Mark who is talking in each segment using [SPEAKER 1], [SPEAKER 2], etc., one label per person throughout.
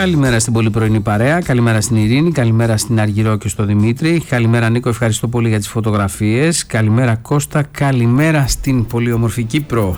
[SPEAKER 1] Καλημέρα στην πολύ πρωινή παρέα, καλημέρα στην Ειρήνη, καλημέρα στην Αργυρό και στο Δημήτρη, καλημέρα Νίκο, ευχαριστώ πολύ για τις φωτογραφίες, καλημέρα Κώστα, καλημέρα στην πολύ όμορφη Κύπρο.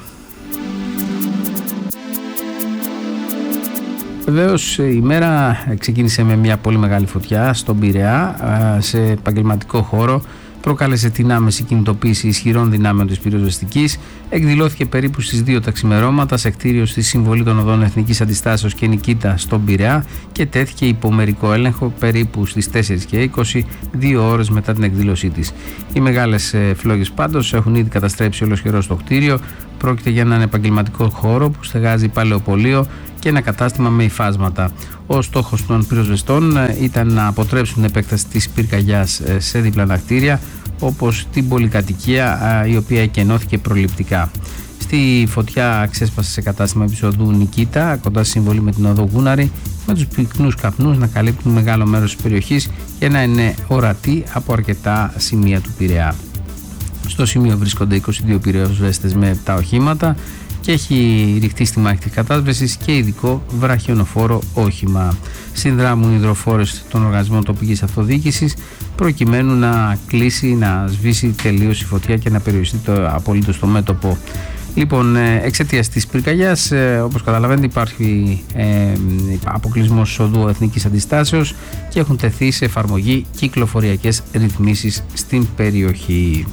[SPEAKER 1] Βεβαίως η μέρα ξεκίνησε με μια πολύ μεγάλη φωτιά στον Πειραιά, σε επαγγελματικό χώρο. Προκάλεσε την άμεση κινητοποίηση ισχυρών δυνάμεων της πυροσβεστικής. Εκδηλώθηκε περίπου στις 2 τα ξημερώματα σε κτίριο στη Συμβολή των Οδών Εθνικής Αντιστάσεως και Νικήτα στον Πειραιά και τέθηκε υπό μερικό έλεγχο περίπου στις 4:20, 2 ώρες μετά την εκδήλωσή της. Οι μεγάλες φλόγες πάντως έχουν ήδη καταστρέψει ολοσχερό το κτίριο. Πρόκειται για έναν επαγγελματικό χώρο που στεγάζει παλαιοπωλείο και ένα κατάστημα με υφάσματα. Ο στόχος των πυροσβεστών ήταν να αποτρέψουν την επέκταση της πυρκαγιάς σε διπλανά κτίρια, όπως την πολυκατοικία, η οποία εκενώθηκε προληπτικά. Στη φωτιά ξέσπασε σε κατάστημα επεισοδού Νικήτα, κοντά στη Συμβολή με την οδό Γούναρη, με τους πυκνούς καπνούς να καλύπτουν μεγάλο μέρος της περιοχής και να είναι ορατοί από αρκετά σημεία του Πειραιά. Στο σημείο βρίσκονται 22 πυροσβέστες με 7 οχήματα και έχει ρηχτεί στη μάχη της κατάσβεσης και ειδικό βραχιονοφόρο όχημα. Συνδράμουν οι υδροφόρες των οργανισμών τοπικής αυτοδιοίκησης προκειμένου να κλείσει, να σβήσει τελείως η φωτιά και να περιοριστεί απολύτως το μέτωπο. Λοιπόν, εξαιτίας της πυρκαγιάς, όπως καταλαβαίνετε, υπάρχει αποκλεισμός οδού Εθνικής Αντιστάσεως και έχουν τεθεί σε εφαρμογή κυκλοφοριακές ρυθμίσεις στην περιοχή.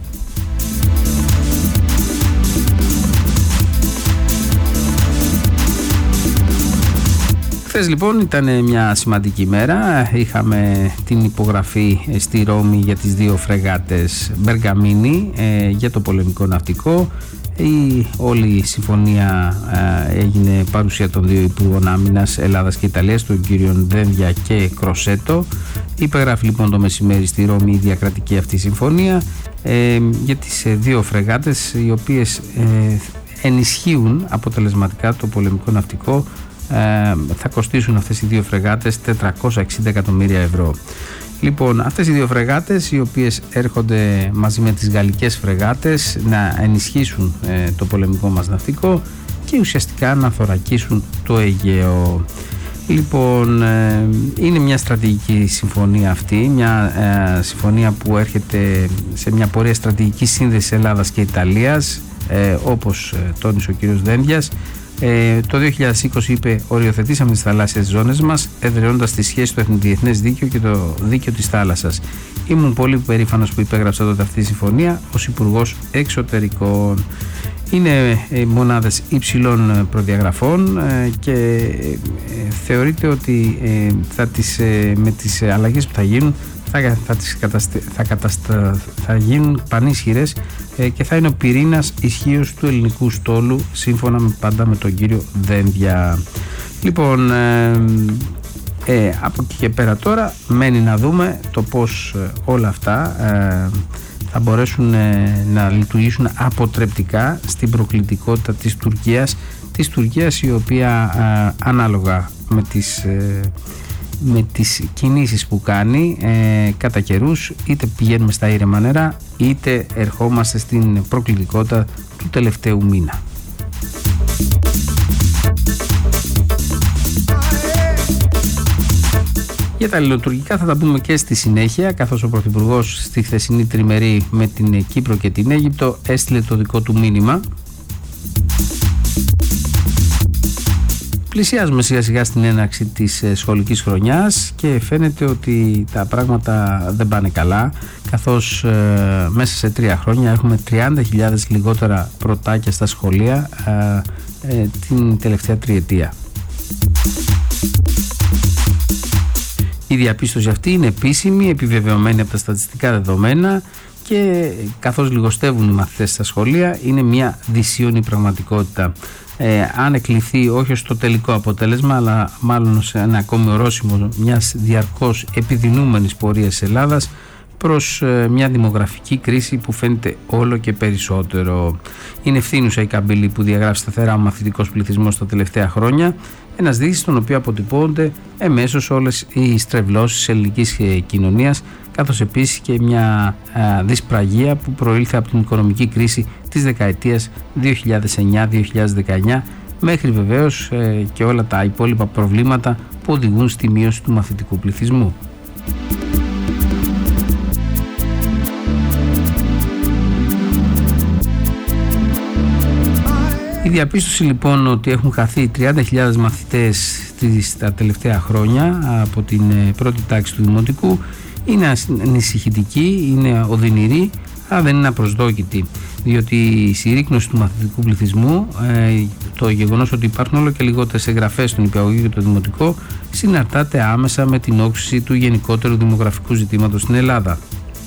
[SPEAKER 1] Χθες λοιπόν ήταν μια σημαντική μέρα. Είχαμε την υπογραφή στη Ρώμη για τις 2 φρεγάτες Μπεργαμίνη για το πολεμικό ναυτικό. Η όλη συμφωνία έγινε παρουσία των 2 Υπουργών Άμυνας Ελλάδας και Ιταλίας, των κύριων Δένδια και Κροσέτο. Υπεγράφει λοιπόν το μεσημέρι στη Ρώμη η διακρατική αυτή συμφωνία για τις 2 φρεγάτες, οι οποίες ενισχύουν αποτελεσματικά το πολεμικό ναυτικό. Θα κοστίσουν αυτές οι 2 φρεγάτες 460 εκατομμύρια ευρώ. Λοιπόν, αυτές οι 2 φρεγάτες, οι οποίες έρχονται μαζί με τις γαλλικές φρεγάτες να ενισχύσουν το πολεμικό μας ναυτικό και ουσιαστικά να θωρακίσουν το Αιγαίο. Λοιπόν, είναι μια στρατηγική συμφωνία αυτή, μια συμφωνία που έρχεται σε μια πορεία στρατηγικής σύνδεσης Ελλάδας και Ιταλίας, όπως τόνισε ο κύριος Δένδιας. Το 2020 είπε: οριοθετήσαμε τις θαλάσσιες ζώνες μας, εδραιώνοντας τη σχέση στο διεθνές δίκαιο και το δίκαιο της θάλασσας. Ήμουν πολύ περήφανος που υπέγραψα τότε αυτή τη συμφωνία ως Υπουργός Εξωτερικών. Είναι μονάδες υψηλών προδιαγραφών και θεωρείται ότι με τις αλλαγές που θα γίνουν θα γίνουν πανίσχυρες και θα είναι ο πυρήνας ισχύως του ελληνικού στόλου, σύμφωνα πάντα με τον κύριο Δένδια. Λοιπόν, από εκεί και πέρα τώρα μένει να δούμε το πώς όλα αυτά θα μπορέσουν να λειτουργήσουν αποτρεπτικά στην προκλητικότητα της Τουρκίας, η οποία ανάλογα με τις κινήσεις που κάνει κατά καιρούς, είτε πηγαίνουμε στα ήρεμα νερά είτε ερχόμαστε στην προκλητικότητα του τελευταίου μήνα. Για τα ελληνοτουρκικά θα τα πούμε και στη συνέχεια, καθώς ο Πρωθυπουργός στη χθεσινή τριμερή με την Κύπρο και την Αίγυπτο έστειλε το δικό του μήνυμα. Πλησιάζουμε σιγά σιγά στην έναρξη της σχολικής χρονιάς και φαίνεται ότι τα πράγματα δεν πάνε καλά, καθώς μέσα σε 3 χρόνια έχουμε 30.000 λιγότερα πρωτάκια στα σχολεία την τελευταία τριετία. Η διαπίστωση αυτή είναι επίσημη, επιβεβαιωμένη από τα στατιστικά δεδομένα και καθώς λιγοστεύουν οι μαθητές στα σχολεία, είναι μια δυσίωνη πραγματικότητα. Αν εκλειφθεί όχι ως το τελικό αποτέλεσμα, αλλά μάλλον σε ένα ακόμη ορόσημο μιας διαρκώς επιδεινούμενης πορείας της Ελλάδας προς μια δημογραφική κρίση που φαίνεται όλο και περισσότερο. Είναι ευθύνουσα η καμπύλη που διαγράφει σταθερά ο μαθητικός πληθυσμός τα τελευταία χρόνια, ένας δείκτης στον οποίο αποτυπώνται εμέσως όλες οι στρεβλώσεις της ελληνικής κοινωνίας, καθώς επίσης και μια δυσπραγία που προήλθε από την οικονομική κρίση της δεκαετίας 2009-2019, μέχρι βεβαίως και όλα τα υπόλοιπα προβλήματα που οδηγούν στη μείωση του μαθητικού πληθυσμού. Η διαπίστωση λοιπόν ότι έχουν χαθεί 30.000 μαθητές τα τελευταία χρόνια από την πρώτη τάξη του δημοτικού είναι ανησυχητική, είναι οδυνηρή, αλλά δεν είναι απροσδόκητη, διότι η συρρίκνωση του μαθητικού πληθυσμού, το γεγονός ότι υπάρχουν όλο και λιγότερες εγγραφές στον νηπιαγωγείο και το δημοτικό, συναρτάται άμεσα με την όξυση του γενικότερου δημογραφικού ζητήματος στην Ελλάδα.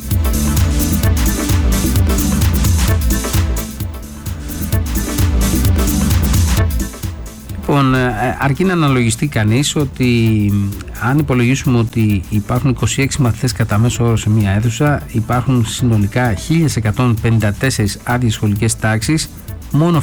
[SPEAKER 1] Λοιπόν, αρκεί να αναλογιστεί κανείς ότι αν υπολογίσουμε ότι υπάρχουν 26 μαθητές κατά μέσο όρο σε μία αίθουσα, υπάρχουν συνολικά 1.154 άδειες σχολικές τάξεις, μόνο